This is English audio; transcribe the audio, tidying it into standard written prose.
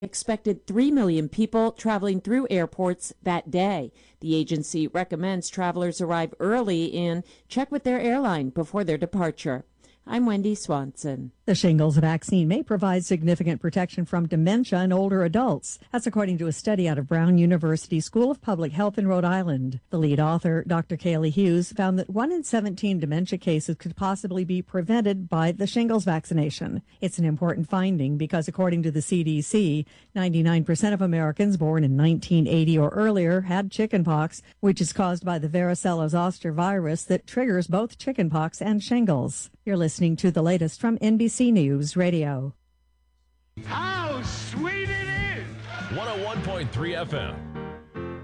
expected 3 million people traveling through airports that day. The agency recommends travelers arrive early and check with their airline before their departure. I'm Wendy Swanson. The shingles vaccine may provide significant protection from dementia in older adults. That's according to a study out of Brown University School of Public Health in Rhode Island. The lead author, Dr. Kaylee Hughes, found that 1 in 17 dementia cases could possibly be prevented by the shingles vaccination. It's an important finding because, according to the CDC, 99% of Americans born in 1980 or earlier had chickenpox, which is caused by the varicella zoster virus that triggers both chickenpox and shingles. You're listening to the latest from NBC News Radio. How sweet it is! 101.3 FM.